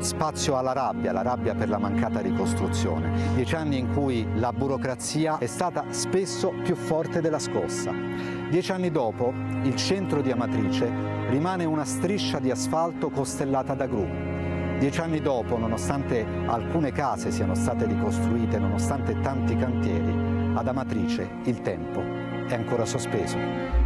spazio alla rabbia per la mancata ricostruzione, 10 anni in cui la burocrazia è stata spesso più forte della scossa. 10 anni dopo, il centro di Amatrice rimane una striscia di asfalto costellata da gru. 10 anni dopo, nonostante alcune case siano state ricostruite, nonostante tanti cantieri, ad Amatrice il tempo è ancora sospeso.